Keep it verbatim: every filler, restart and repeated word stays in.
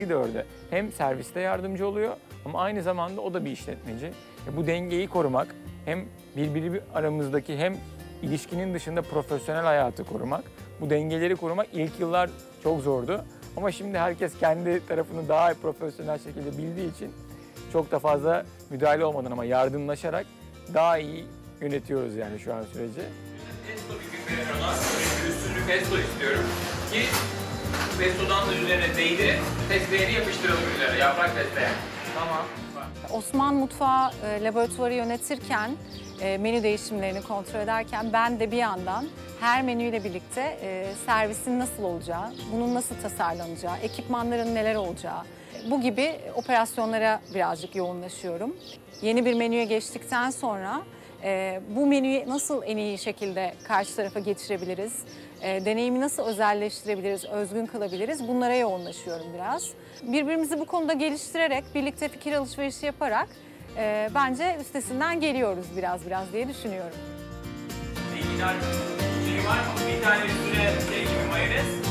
de orada hem serviste yardımcı oluyor ama aynı zamanda o da bir işletmeci. E bu dengeyi korumak, hem birbiri aramızdaki hem ilişkinin dışında profesyonel hayatı korumak, bu dengeleri korumak ilk yıllar çok zordu. Ama şimdi herkes kendi tarafını daha profesyonel şekilde bildiği için çok da fazla müdahale olmadan ama yardımlaşarak daha iyi yönetiyoruz yani şu an süreci. Pesto bir gün verin ona, bir üstünlü pesto istiyorum ki pestodan da üzerine değdirip fesleğeni yapıştıralım üzerine, yaprak fesleğen. Tamam. Osman Mutfağı e, laboratuvarı yönetirken, e, menü değişimlerini kontrol ederken ben de bir yandan her menüyle birlikte e, servisin nasıl olacağı, bunun nasıl tasarlanacağı, ekipmanların neler olacağı, bu gibi operasyonlara birazcık yoğunlaşıyorum. Yeni bir menüye geçtikten sonra e, bu menüyü nasıl en iyi şekilde karşı tarafa geçirebiliriz, e, deneyimi nasıl özelleştirebiliriz, özgün kılabiliriz, bunlara yoğunlaşıyorum biraz. Birbirimizi bu konuda geliştirerek, birlikte fikir alışverişi yaparak e, bence üstesinden geliyoruz biraz biraz diye düşünüyorum. Enginar şey var mı? Bir tane üstüne şey gibi mayonez.